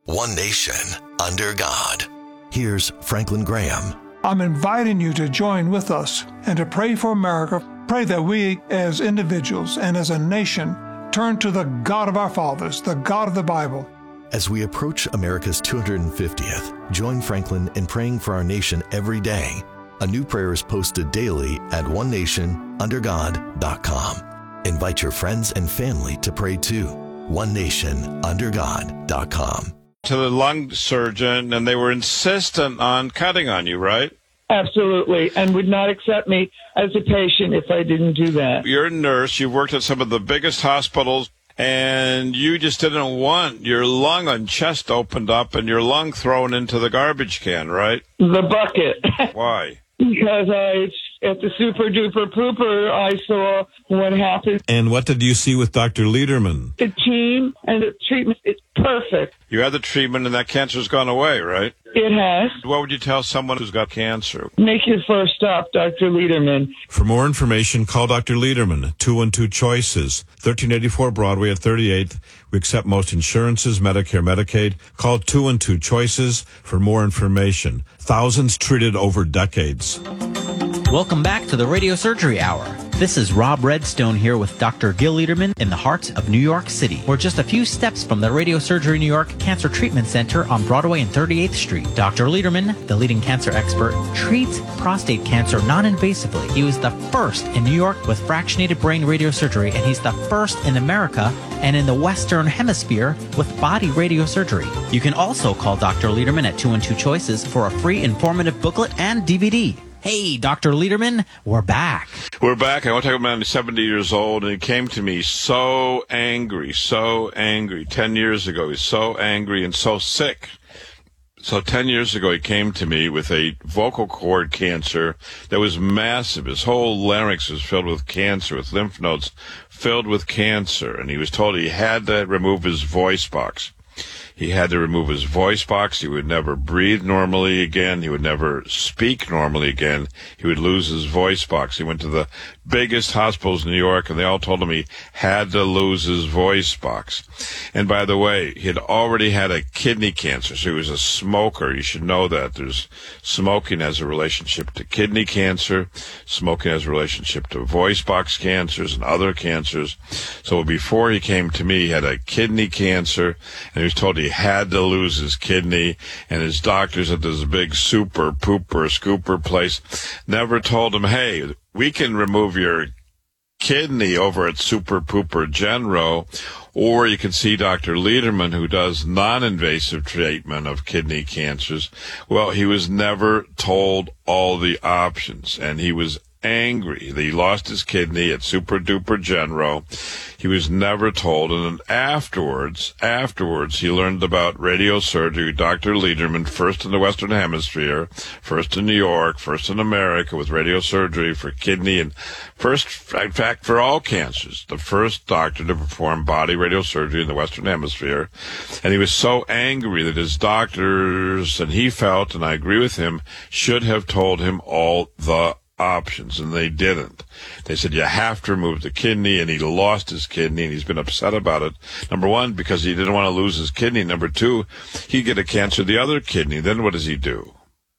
One nation, under God. Here's Franklin Graham. I'm inviting you to join with us and to pray for America. Pray that we as individuals and as a nation turn to the God of our fathers, the God of the Bible. As we approach America's 250th, join Franklin in praying for our nation every day. A new prayer is posted daily at onenationundergod.com. Invite your friends and family to pray too. onenationundergod.com. To the lung surgeon, and they were insistent on cutting on you, right? Absolutely, and would not accept me as a patient if I didn't do that. You're a nurse. You've worked at some of the biggest hospitals, and you just didn't want your lung and chest opened up and your lung thrown into the garbage can, right? The bucket. Why? Because at the Super Duper Pooper, I saw what happened. And what did you see with Dr. Lederman? The team and the treatment is perfect. You had the treatment and that cancer's gone away, right? It has. What would you tell someone who's got cancer? Make your first stop, Dr. Lederman. For more information, call Dr. Lederman, 212-CHOICES, 1384 Broadway at 38th. We accept most insurances, Medicare, Medicaid. Call 212-CHOICES for more information. Thousands treated over decades. Welcome back to the Radio Surgery Hour. This is Rob Redstone here with Dr. Gil Lederman in the heart of New York City. We're just a few steps from the Radio Surgery New York Cancer Treatment Center on Broadway and 38th Street. Dr. Lederman, the leading cancer expert, treats prostate cancer non-invasively. He was the first in New York with fractionated brain radiosurgery, and he's the first in America and in the Western Hemisphere with body radiosurgery. You can also call Dr. Lederman at 212-CHOICES for a free informative booklet and DVD. Hey, Dr. Lederman, we're back. We're back. I want to talk about him. He's 70 years old, and he came to me so angry. 10 years ago, he's so angry and so sick. So 10 years ago, he came to me with a vocal cord cancer that was massive. His whole larynx was filled with cancer, with lymph nodes filled with cancer, and he was told he had to remove his voice box. He had to remove his voice box. He would never breathe normally again. He would never speak normally again. He would lose his voice box. He went to the biggest hospitals in New York, and they all told him he had to lose his voice box. And by the way, he had already had a kidney cancer, so he was a smoker. You should know that. There's smoking has a relationship to kidney cancer. Smoking has a relationship to voice box cancers and other cancers. So before he came to me, he had a kidney cancer, and he was told he had to lose his kidney, and his doctors at this big super pooper scooper place never told him, hey, we can remove your kidney over at Super Pooper Genro, or you can see Dr. Lederman, who does non-invasive treatment of kidney cancers. Well, he was never told all the options, and he was angry that he lost his kidney at Super Duper Genro. He was never told, and then afterwards, he learned about radiosurgery. Dr. Lederman, first in the Western Hemisphere, first in New York, first in America with radiosurgery for kidney, and first, in fact, for all cancers, the first doctor to perform body radiosurgery in the Western Hemisphere. And he was so angry that his doctors, and he felt, and I agree with him, should have told him all the options, and they didn't. They said you have to remove the kidney, and he lost his kidney, and he's been upset about it. Number one, because he didn't want to lose his kidney. Number two, he'd get a cancer of the other kidney. Then what does he do?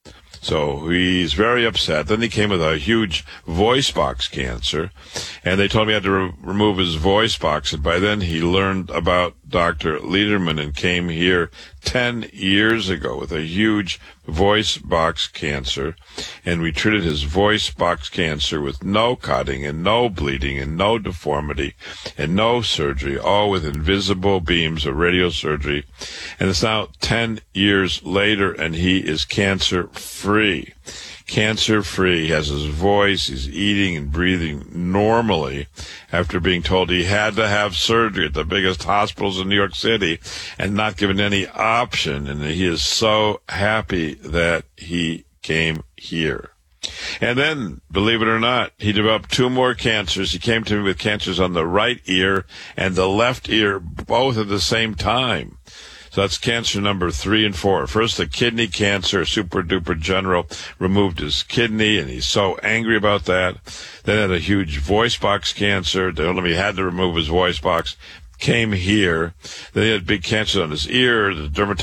So he's very upset. Then he came with a huge voice box cancer, and they told me I had to remove his voice box. And by then he learned about Dr. Lederman and came here 10 years ago with a huge voice box cancer. And we treated his voice box cancer with no cutting and no bleeding and no deformity and no surgery, all with invisible beams of radiosurgery. And it's now 10 years later, and he is cancer-free. Cancer-free, he has his voice, he's eating and breathing normally after being told he had to have surgery at the biggest hospitals in New York City and not given any option. And he is so happy that he came here. And then, believe it or not, he developed two more cancers. He came to me with cancers on the right ear and the left ear, both at the same time. So that's cancer number 3 and 4. First, the kidney cancer. Super Duper Genro removed his kidney, and he's so angry about that. Then had a huge voice box cancer. They told him he had to remove his voice box. Came here. Then he had big cancer on his ear. The dermatologist